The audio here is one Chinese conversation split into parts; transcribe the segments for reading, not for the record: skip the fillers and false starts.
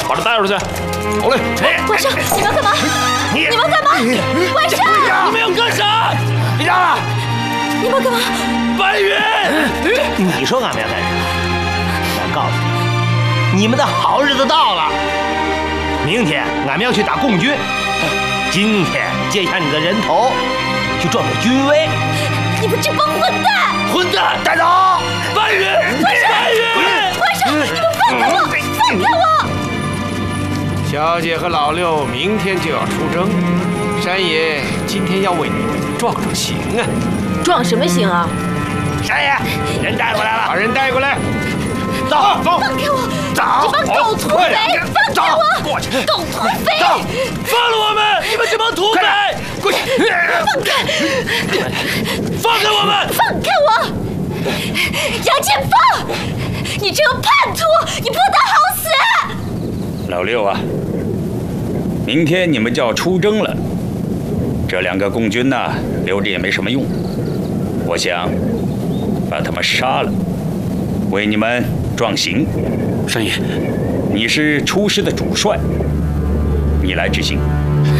把他带出去。好嘞。 晚上，你们要干嘛？你们干嘛？晚上， 你们要干啥？ 别嚷了！ 你们干嘛？ 白云， 你说俺们要干啥？俺告诉你，你们的好日子到了。明天俺们要去打共军，今天接下你的人头，去壮个军威。 你们这帮混蛋！ 混蛋， 带走！ 白云，白云， 晚上，你们放开我！放开我！ 小姐和老六明天就要出征，山爷今天要为你们壮行啊！ 壮什么行啊？ 山爷，人带过来了， 把人带过来。 走， 放开我！ 走！ 这帮狗土匪！放开我！ 过去！ 狗土匪！ 放了我们！你们这帮土匪！ 过去！ 放开！ 放开我们！ 放开我！杨建芳，你这个叛徒，你不得好死！ 老六啊，明天你们就要出征了，这2个共军呢，留着也没什么用，我想把他们杀了，为你们壮行。 山爷， 你是出师的主帅，你来执行。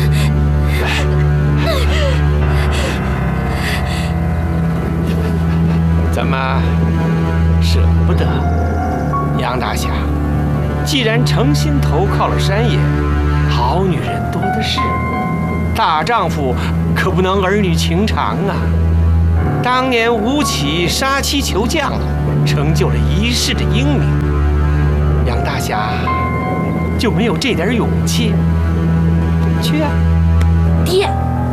怎么舍不得？杨大侠，既然诚心投靠了山爷，好女人多的是，大丈夫可不能儿女情长啊！当年吴起杀妻求将，成就了一世的英名，杨大侠就没有这点勇气？去啊！ 爹，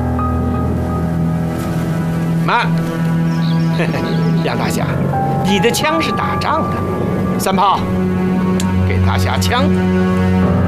慢！杨大侠，你的枪是打仗的，三炮，给大侠枪。